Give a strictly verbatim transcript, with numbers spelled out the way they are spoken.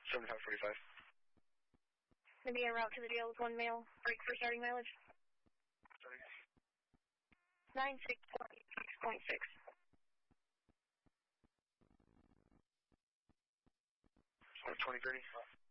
seventy-five forty-five. Going to be en route to the deal with one male. Break for starting mileage. Sorry. nine six point six point six. twenty thirty.